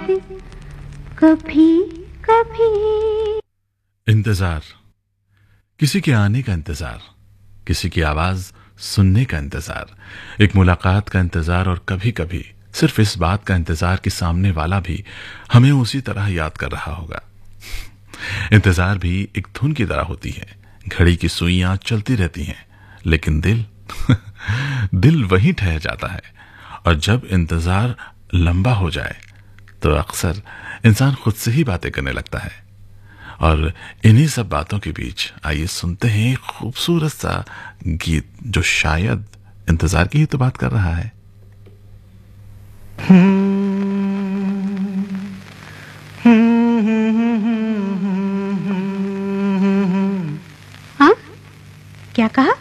कभी कभी। इंतजार, किसी के आने का इंतजार, किसी की आवाज सुनने का इंतजार, एक मुलाकात का इंतजार, और कभी कभी सिर्फ इस बात का इंतजार कि सामने वाला भी हमें उसी तरह याद कर रहा होगा। इंतजार भी एक धुन की तरह होती है। घड़ी की सुइयां चलती रहती हैं, लेकिन दिल दिल वहीं ठहर जाता है। और जब इंतजार लंबा हो जाए तो अक्सर इंसान खुद से ही बातें करने लगता है। और इन्हीं सब बातों के बीच आइए सुनते हैं एक खूबसूरत सा गीत जो शायद इंतजार की ही तो बात कर रहा है। हाँ, क्या कहा?